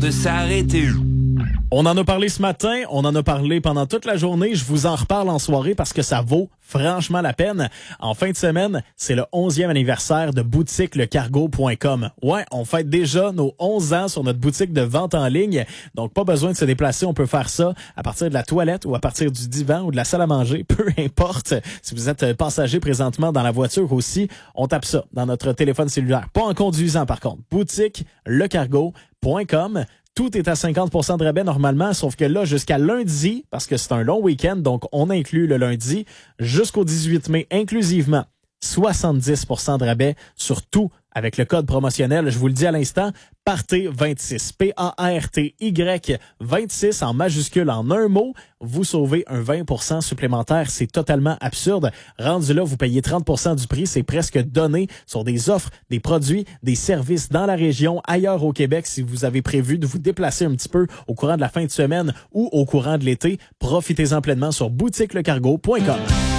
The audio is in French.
de s'arrêter. On en a parlé ce matin, on en a parlé pendant toute la journée. Je vous en reparle en soirée parce que ça vaut franchement la peine. En fin de semaine, c'est le 11e anniversaire de boutiquelecargo.com. Ouais, on fête déjà nos 11 ans sur notre boutique de vente en ligne. Donc, pas besoin de se déplacer. On peut faire ça à partir de la toilette ou à partir du divan ou de la salle à manger. Peu importe. Si vous êtes passager présentement dans la voiture aussi, on tape ça dans notre téléphone cellulaire. Pas en conduisant, par contre. boutiquelecargo.com. Tout est à 50% de rabais normalement, sauf que là, jusqu'à lundi, parce que c'est un long week-end, donc on inclut le lundi, jusqu'au 18 mai, inclusivement, 70% de rabais sur tout avec le code promotionnel, je vous le dis à l'instant, PARTY26, P-A-R-T-Y 26 en majuscule en un mot, vous sauvez un 20% supplémentaire, c'est totalement absurde. Rendu là, vous payez 30% du prix, c'est presque donné sur des offres, des produits, des services dans la région, ailleurs au Québec. Si vous avez prévu de vous déplacer un petit peu au courant de la fin de semaine ou au courant de l'été, profitez-en pleinement sur boutiquelecargo.com.